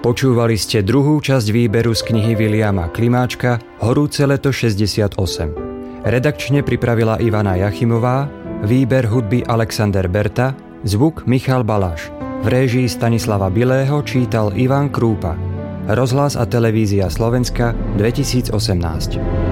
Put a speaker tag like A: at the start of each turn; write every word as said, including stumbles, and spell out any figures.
A: Počúvali ste druhú časť výberu z knihy Viliama Klimáčka Horúce leto šesťdesiatosem. Redakčne pripravila Ivana Jachimová, výber hudby Alexander Berta, zvuk Michal Baláš. V réžii Stanislava Bilého čítal Ivan Krúpa. Rozhlas a televízia Slovenska dvetisícosemnásť.